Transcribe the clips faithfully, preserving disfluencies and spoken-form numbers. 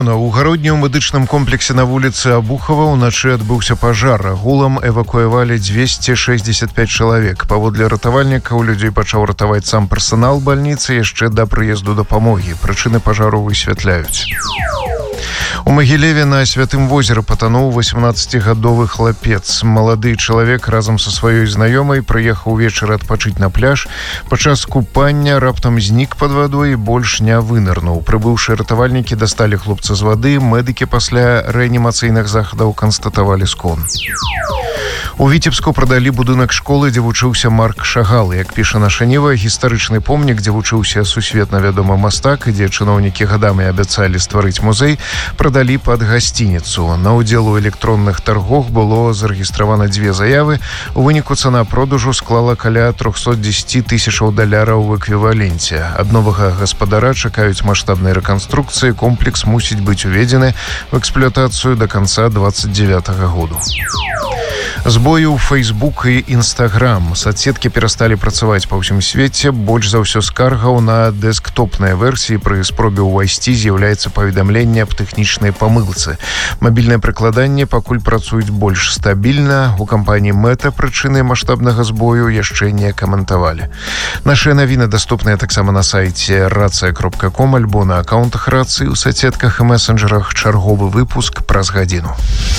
У гароднім медычным комплексе на вуліцы Абухова ўначы адбыўся пажар. Агулам эвакуявалі дзвесце шэсцьдзесят пяць чалавек. Паводле ратавальнікаў, людзей пачаў ратаваць сам персанал бальніцы яшчэ да прыезду дапамогі. Прычыны пажару высвятляюць. У Магілеве на Святым возеры патануў восемнаццацігадовы хлапец. Малады чалавек разам са сваёй знаёмай прыехаў увечары адпачыць на пляж. Падчас купання раптам знік пад вадой і больш не вынырнуў. Прыбыўшы ратавальнікі дасталі хлопца з вады, медыкі пасля рэанімацыйных захадаў канстатавалі скон. У Віцебску прадалі будынак школы, дзе вучыўся Марк Шагал. Як піша наша Ніва, гістарычны помнік, дзе вучыўся сусветна вядомы мастак, і дзе чыноўнікі гадамі абяцалі стварыць музей, прадалі пад гасцініцу. На ўдзел у электронных таргах было зарэгістравана дзве заявы. У выніку цана продажу склала каля трохсот дзесяці тысячаў даляраў у эквіваленце. Ад новага гаспадара чакаюць маштабнай рэканструкцыі. Комплекс мусіць быць уведзены в эксплуатацыю да канца двадцать девятага году. Збоі ў Facebook і Instagram. Соцсеткі перасталі працаваць па ўсім свеце. Больш за ўсё скаргаў на дэсктопныя версіі. Пры спробе ўвайсці з'яўляецца паведамленне аб тэхнічнай памылцы. Мабільнае прыкладанне пакуль працуюць больш стабільна. У кампаніі Meta прычыны маштабнага збою яшчэ не каментавалі. Нашыя навіны даступныя таксама на сайце рацыя кропка ком альбо на акаунтах Рацыі ў соцсетках і месенджерах. Чарговы выпуск праз гадзіну.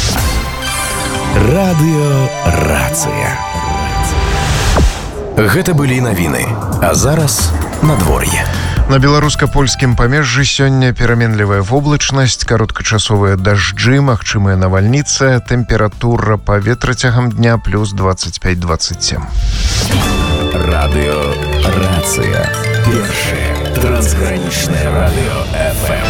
Радыё Рацыя. Гэта былі навіны. А зараз надвор'е. На беларуска-польскім памежжы сёння пераменлівая воблачнасць, кароткачасовыя дажджы, магчымая навальніца, тэмпература паветра цягам дня плюс двадцать пять двадцать семь. Радыё Рацыя. Першае трансгранічнае радыё эф эм.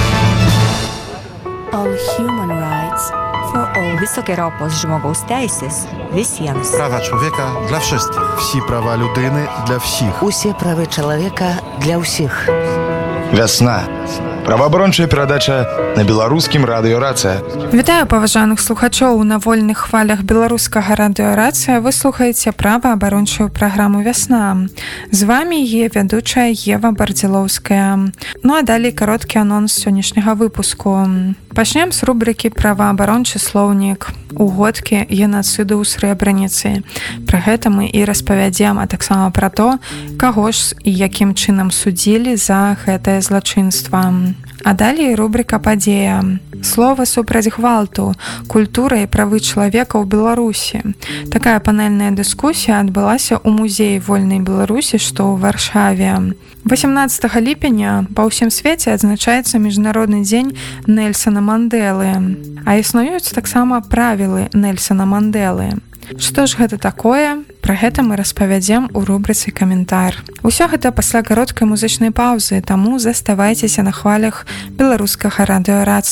All human rights for all. Wysokie ropos żmogą стейсис весенс. Права чоловіка для всіх. Всі права людини для всіх. Усе правы чалавека для ўсіх. Вясна. Праваабарончая перадача на беларускім радыё Рацыя. Вітаю паважаных слухачоў на вольных хвалях беларускага радыё Рацыя. Вы слухаеце праваабарончую праграму «Вясна». З вами е вядучая Ева Бардзілоўская. Ну а далей кароткі анонс сённяшняга выпуску. Пачнем з рубрыкі «Праваабарончы слоўнік. Угодкі генацыду ў Срэбраніцы». Пра гэта мы і распавядзем, а таксама пра то, каго ж і якім чынам судзілі за гэтае злачынства. А далей рубрика «Падзея». Слова супраць гвалту. Культура і правы чалавека ў Беларусі. Такая панельная дыскусія адбылася ў музеі вольнай Беларусі, што ў Варшаве. восемнаццатага ліпеня па ўсім свеце адзначаецца міжнародны дзень Нельсона Мандэлы. А існуюць таксама правілы Нельсона Мандэлы. Што ж гэта такое? Пра гэта мы распавядзем у рубрыцы «Каментар». Усё гэта пасля кароткай музычнай паўзы, таму заставайцеся на хвалях беларускага радыё Рацыя.